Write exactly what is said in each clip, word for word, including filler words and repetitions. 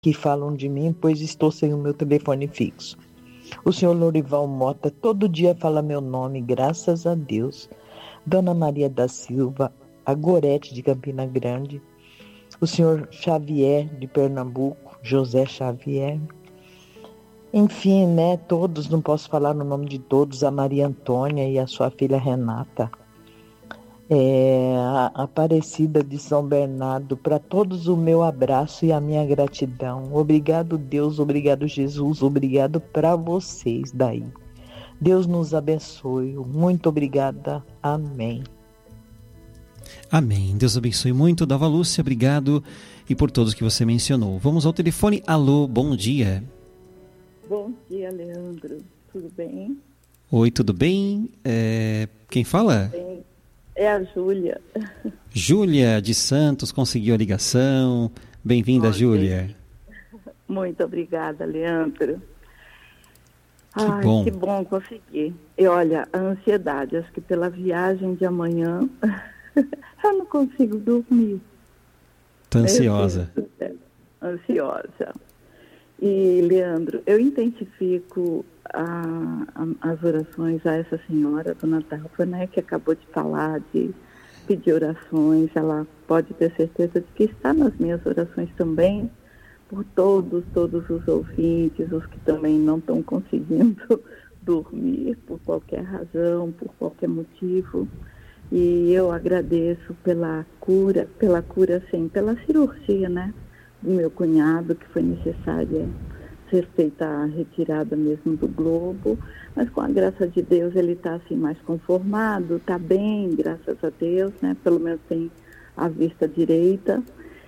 que falam de mim, pois estou sem o meu telefone fixo. O senhor Lorival Mota todo dia fala meu nome, graças a Deus. Dona Maria da Silva, a Gorete de Campina Grande, o senhor Xavier de Pernambuco, José Xavier. Enfim, né, todos, não posso falar no nome de todos, a Maria Antônia e a sua filha Renata. É, a Aparecida de São Bernardo, para todos o meu abraço e a minha gratidão. Obrigado, Deus, obrigado, Jesus, obrigado para vocês daí. Deus nos abençoe, muito obrigada, amém. Amém, Deus abençoe muito, Dalva Lúcia, obrigado, e por todos que você mencionou. Vamos ao telefone, alô, bom dia. Bom dia, Leandro, tudo bem? Oi, tudo bem? É... Quem fala? Tudo bem. É a Júlia. Júlia de Santos, conseguiu a ligação. Bem-vinda, Júlia. Muito obrigada, Leandro. Que Ai, bom. Que bom conseguir. E olha, a ansiedade, acho que pela viagem de amanhã, eu não consigo dormir. Tá ansiosa. Ansiosa. E, Leandro, eu identifico a, a, as orações a essa senhora, Dona Dalva, né, que acabou de falar, de pedir orações. Ela pode ter certeza de que está nas minhas orações também, por todos, todos os ouvintes, os que também não estão conseguindo dormir por qualquer razão, por qualquer motivo. E eu agradeço pela cura, pela cura, sim, pela cirurgia, né, do meu cunhado, que foi necessária ser feita a retirada mesmo do globo, mas com a graça de Deus ele está assim mais conformado, está bem, graças a Deus, né? Pelo menos tem a vista direita.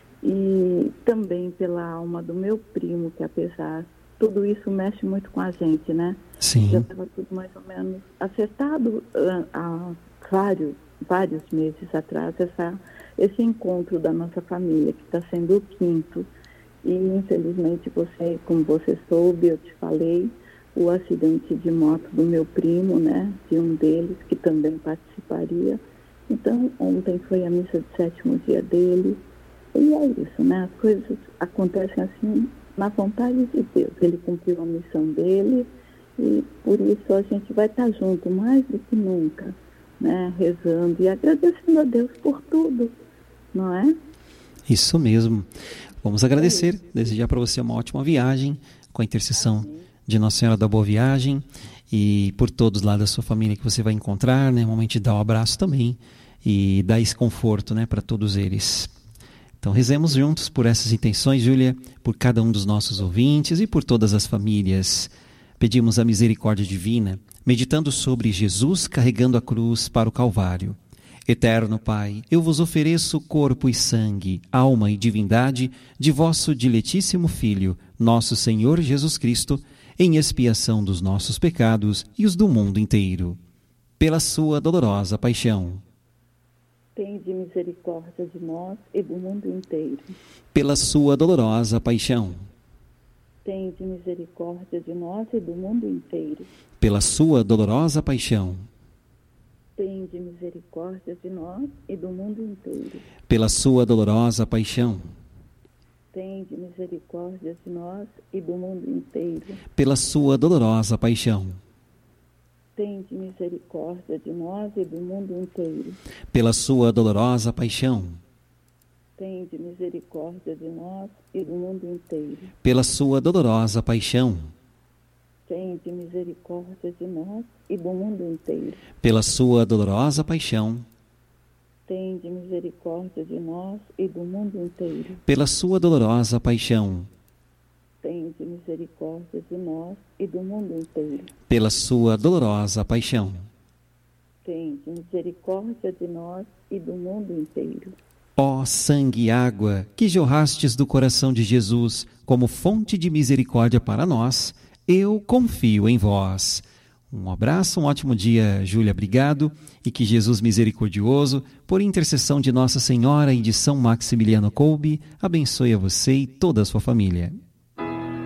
E também pela alma do meu primo, que apesar, tudo isso mexe muito com a gente, né? Sim. Já estava tudo mais ou menos acertado uh, há vários, vários meses atrás, essa, esse encontro da nossa família, que está sendo o quinto. E, infelizmente, você, como você soube, eu te falei, o acidente de moto do meu primo, né, de um deles, que também participaria. Então, ontem foi a missa de sétimo dia dele. E é isso, né, as coisas acontecem assim, na vontade de Deus. Ele cumpriu a missão dele e, por isso, a gente vai estar junto mais do que nunca, né, rezando e agradecendo a Deus por tudo, não é? Isso mesmo. Vamos agradecer, desejar para você uma ótima viagem, com a intercessão Amém. De Nossa Senhora da Boa Viagem e por todos lá da sua família que você vai encontrar, né? Um momento de dar um abraço também e dar esse conforto, né, para todos eles. Então rezemos juntos por essas intenções, Júlia, por cada um dos nossos ouvintes e por todas as famílias. Pedimos a misericórdia divina, meditando sobre Jesus carregando a cruz para o Calvário. Eterno Pai, eu vos ofereço corpo e sangue, alma e divindade de vosso diletíssimo Filho, nosso Senhor Jesus Cristo, em expiação dos nossos pecados e os do mundo inteiro. Pela sua dolorosa paixão. Tende misericórdia de nós e do mundo inteiro. Pela sua dolorosa paixão. Tende misericórdia de nós e do mundo inteiro. Pela sua dolorosa paixão. Tende misericórdia de nós e do mundo inteiro. Pela sua dolorosa paixão. Tende misericórdia de nós e do mundo inteiro. Pela sua dolorosa paixão. Tende misericórdia de nós e do mundo inteiro. Pela sua dolorosa paixão. Tende misericórdia de nós e do mundo inteiro. Pela sua dolorosa paixão. Tende misericórdia de nós e do mundo inteiro. Pela sua dolorosa paixão. Tende misericórdia de nós e do mundo inteiro. Pela sua dolorosa paixão. Tende misericórdia de nós e do mundo inteiro. Pela sua dolorosa paixão. Tende misericórdia de nós e do mundo inteiro. Ó sangue e água que jorrastes do coração de Jesus como fonte de misericórdia para nós, eu confio em vós. Um abraço, um ótimo dia, Júlia, obrigado, e que Jesus misericordioso, por intercessão de Nossa Senhora e de São Maximiliano Kolbe, abençoe a você e toda a sua família.